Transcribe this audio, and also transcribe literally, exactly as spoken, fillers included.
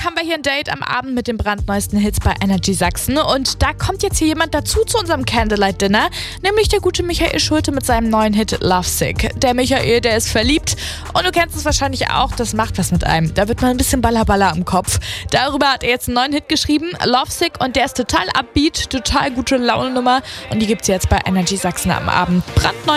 haben wir hier ein Date am Abend mit den brandneuesten Hits bei Energy Sachsen. Und da kommt jetzt hier jemand dazu zu unserem Candlelight Dinner, nämlich der gute Michael Schulte mit seinem neuen Hit Lovesick. Der Michael, der ist verliebt und du kennst es wahrscheinlich auch, das macht was mit einem. Da wird man ein bisschen ballerballer am Kopf. Darüber hat er jetzt einen neuen Hit geschrieben, Lovesick, und der ist total upbeat, total gute Laune-Nummer und die gibt's jetzt bei Energy Sachsen am Abend brandneu.